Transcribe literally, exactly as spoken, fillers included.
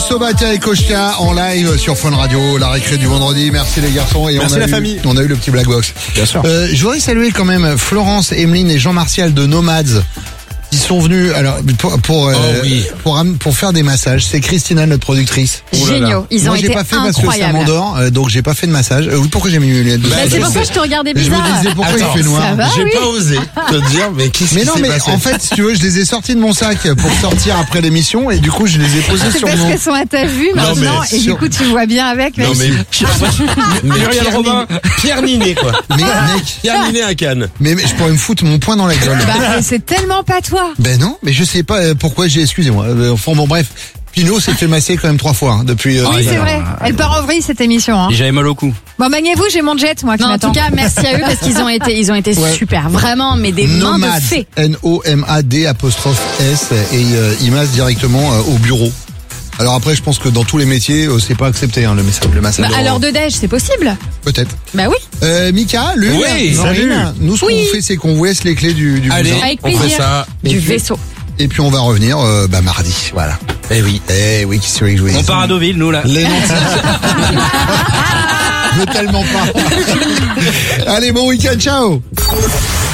Sobatia et Koshka en live sur Fun Radio, la récré du vendredi. Merci les garçons. Et Merci on a la eu, famille. On a eu le petit Black Box. Bien sûr. Euh, je voudrais saluer quand même Florence, Emeline et Jean-Martial de Nomads. Ils sont venus alors pour pour, euh, Oh oui. pour pour faire des massages. C'est Christina notre productrice. Géniaux, ils ont Moi j'ai été pas fait parce que ça incroyables. m'endort, euh, donc j'ai pas fait de massage. Euh, oui, pourquoi j'ai mis mes lunettes de Bah, c'est soleil pour ça que je te regardais Je me bizarre. disais pourquoi Attends, il fait noir. ça va J'ai oui. pas osé te dire, mais qu'est-ce Mais qui non, s'est mais passé en fait, si tu veux, je les ai sortis de mon sac pour sortir après l'émission et du coup, je les ai posés C'est sur parce mon. qu'elles sont à ta vue Non, mais maintenant et sur- du coup tu vois bien avec. Non mais, mais Muriel Pierre, Robin. Ninet, Pierre Ninet quoi. Mais mec, Pierre Ninet à Cannes. mais, mais je pourrais me foutre mon poing dans la gueule. Bah, c'est tellement pas toi. Ben non, mais je sais pas euh, pourquoi j'ai. Excusez-moi. Euh, Enfin bon, bref. Pino s'est fait masser quand même trois fois hein, depuis. euh, Oui, c'est euh, vrai. Elle part en vrille cette émission. Hein. Et j'avais mal au cou. Bon, maniez-vous, j'ai mon jet, moi, qui Non, en m'attend. tout cas, merci à eux parce qu'ils ont été, ils ont été Ouais. super, vraiment, mais des mains de Nomad, fée. N O M A D apostrophe S et euh, il masse directement euh, au bureau. Alors après, je pense que dans tous les métiers, euh, c'est pas accepté hein, le message, le massage. Bah, à l'heure de déj, c'est possible. Peut-être. Bah oui. Euh, Mika, Lune, Oui, Maureen, salut. nous ce qu'on vous fait, c'est qu'on vous laisse les clés du, du Allez, bousin. Avec on fait plaisir. ça. Du Et puis- vaisseau. Et puis on va revenir euh, bah, mardi, voilà. Eh oui. Eh oui, qu'est-ce que je vous dis On part à Deauville, nous, là. Les nantis. Je veux tellement pas. Allez, bon week-end, ciao.